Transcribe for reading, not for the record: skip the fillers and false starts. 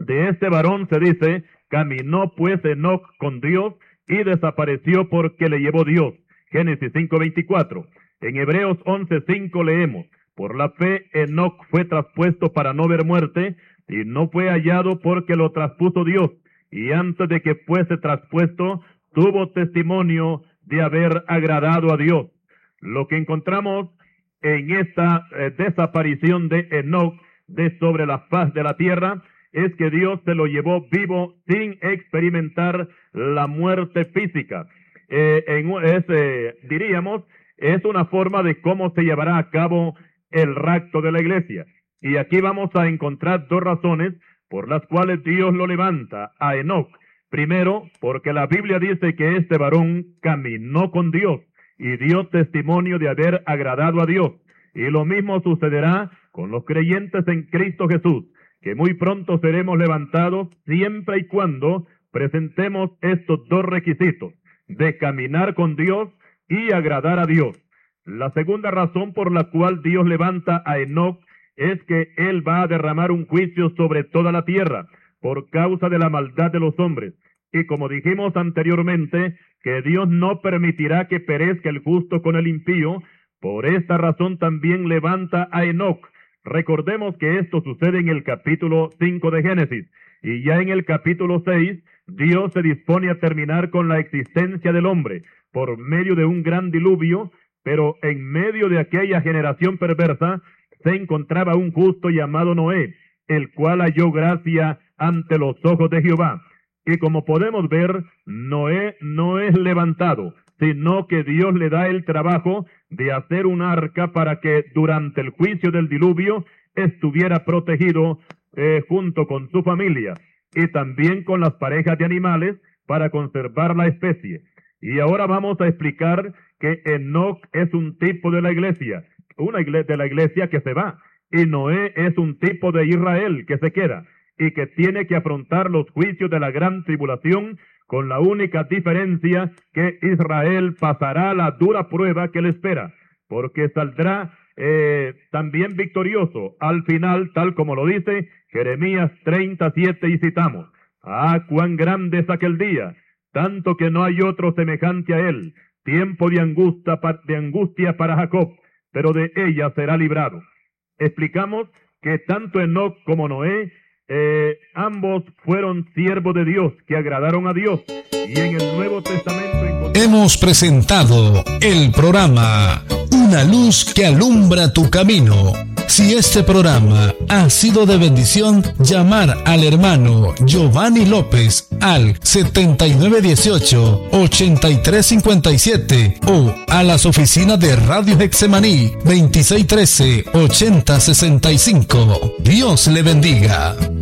De este varón se dice, caminó pues Enoc con Dios y desapareció porque le llevó Dios. Génesis 5:24. En Hebreos 11:5 leemos, por la fe Enoc fue traspuesto para no ver muerte, y no fue hallado porque lo traspuso Dios, y antes de que fuese traspuesto, tuvo testimonio de haber agradado a Dios. Lo que encontramos en esta desaparición de Enoc de sobre la faz de la tierra es que Dios se lo llevó vivo sin experimentar la muerte física. Diríamos, es una forma de cómo se llevará a cabo el rapto de la iglesia. Y aquí vamos a encontrar dos razones por las cuales Dios lo levanta a Enoc. Primero, porque la Biblia dice que este varón caminó con Dios y dio testimonio de haber agradado a Dios. Y lo mismo sucederá con los creyentes en Cristo Jesús, que muy pronto seremos levantados siempre y cuando presentemos estos dos requisitos, de caminar con Dios y agradar a Dios. La segunda razón por la cual Dios levanta a Enoc es que Él va a derramar un juicio sobre toda la tierra por causa de la maldad de los hombres. Y como dijimos anteriormente, que Dios no permitirá que perezca el justo con el impío, por esta razón también levanta a Enoc. Recordemos que esto sucede en el capítulo 5 de Génesis, y ya en el capítulo 6, Dios se dispone a terminar con la existencia del hombre por medio de un gran diluvio, pero en medio de aquella generación perversa se encontraba un justo llamado Noé, el cual halló gracia ante los ojos de Jehová. Y como podemos ver, Noé no es levantado, sino que Dios le da el trabajo de hacer un arca para que durante el juicio del diluvio estuviera protegido junto con su familia y también con las parejas de animales para conservar la especie. Y ahora vamos a explicar que Enoc es un tipo de la iglesia, de la iglesia que se va, y Noé es un tipo de Israel que se queda y que tiene que afrontar los juicios de la gran tribulación, con la única diferencia que Israel pasará la dura prueba que le espera, porque saldrá también victorioso al final, tal como lo dice Jeremías 37, y citamos, «Ah, cuán grande es aquel día, tanto que no hay otro semejante a él, tiempo de angustia para Jacob, pero de ella será librado». Explicamos que tanto Enoc como Noé, ambos fueron siervos de Dios, que agradaron a Dios, y en el Nuevo Testamento hemos presentado el programa Una luz que alumbra tu camino. Si este programa ha sido de bendición, llamar al hermano Giovanni López al 7918-8357 o a las oficinas de Radio Getsemaní 2613-8065. Dios le bendiga.